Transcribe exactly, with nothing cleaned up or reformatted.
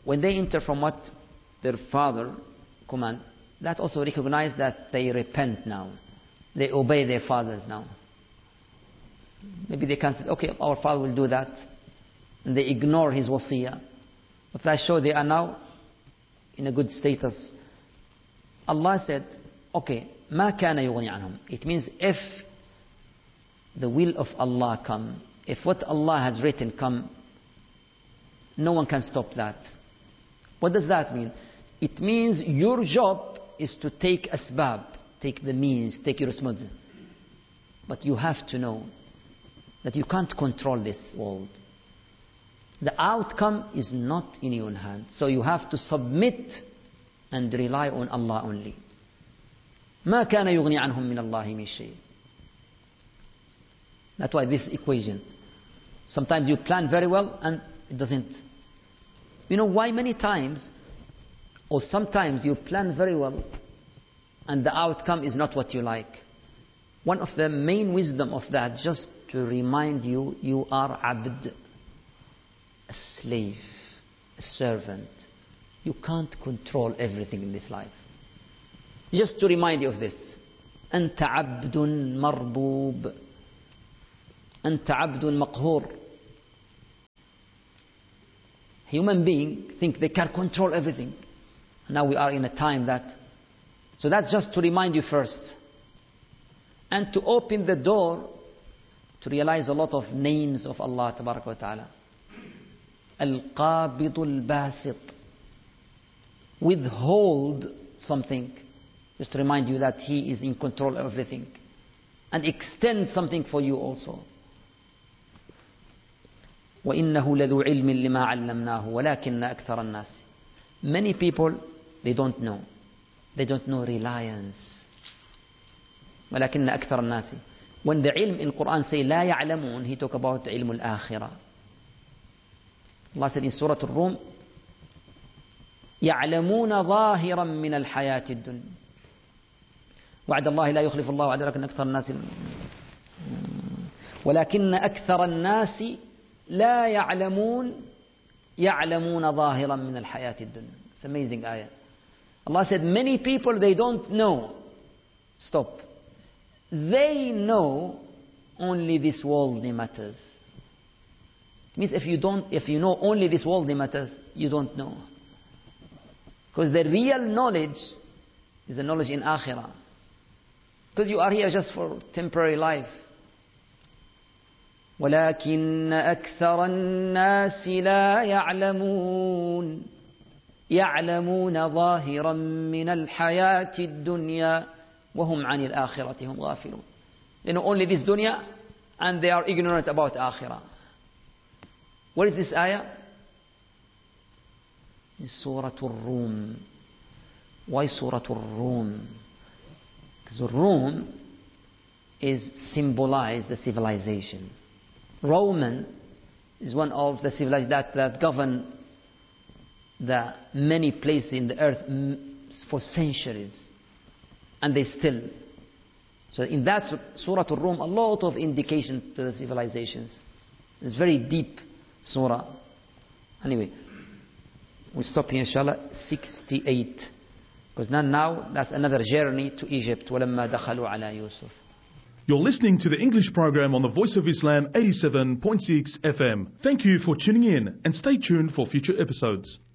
when they enter from what their father command, that also recognize that they repent now. They obey their fathers now. Maybe they can say, okay, our father will do that. And they ignore his wasiyah. But that shows they are now in a good status. Allah said, okay, ما كان يغني عنهم. It means if the will of Allah come, if what Allah has written come, no one can stop that. What does that mean? It means your job is to take asbab, take the means, take your responsibility. But you have to know that you can't control this world. The outcome is not in your hand. So you have to submit and rely on Allah only. ما كان يغني عنهم من الله من شيء. That's why this equation. Sometimes you plan very well and it doesn't. You know why many times, or sometimes you plan very well and the outcome is not what you like. One of the main wisdom of that, just to remind you, you are abd, a slave, a servant. You can't control everything in this life. Just to remind you of this. أنت عبد مربوب. أنت عبد مقهور. Human beings think they can control everything. Now we are in a time that... So that's just to remind you first. And to open the door to realize a lot of names of Allah Tabaraka wa Ta'ala. Al-Qabid al-Basit. Withhold something. Just to remind you that He is in control of everything. And extend something for you also. وَإِنَّهُ لَذُو عِلْمٍ لِمَا عَلَّمْنَاهُ وَلَكِنَّ أَكْثَرَ النَّاسِ. Many people, they don't know. They don't know reliance. وَلَكِنَّ أَكْثَرَ النَّاسِ. When the ilm in Quran say لا يعلمون, he talk about علم الآخرة. Allah said in Surah Al-Rum, يعلمون ظاهرا من الحياة الدنيا. وعد الله لا يخلف الله وعد ولكن أكثر الناس ولكن أكثر الناس لا يعلمون يعلمون ظاهرا من الحياة الدنيا. It's amazing ayah. Allah said many people, they don't know. Stop. They know only this worldly matters. It means if you don't, if you know only this worldly matters, you don't know. Because the real knowledge is the knowledge in akhirah. Because you are here just for temporary life. ولكن أكثر الناس لا يعلمون يعلمون ظاهرا من الحياة الدنيا وهم عن الآخرة هم غافلون. They know only this dunya and they are ignorant about akhirah. Where is this ayah? In Surah Al-Rum. Why Surah Al-Rum? Because Rum is symbolized the civilization. Roman is one of the civilizations that, that govern the many places in the earth for centuries. And they still. So in that Surah Al-Rum, a lot of indication to the civilizations. It's very deep surah. Anyway, we'll stop here inshallah. sixty-eight. Because now, now that's another journey to Egypt. وَلَمَّا دَخَلُوا عَلَى يُوسُف. You're listening to the English program on the Voice of Islam eighty-seven point six F M. Thank you for tuning in and stay tuned for future episodes.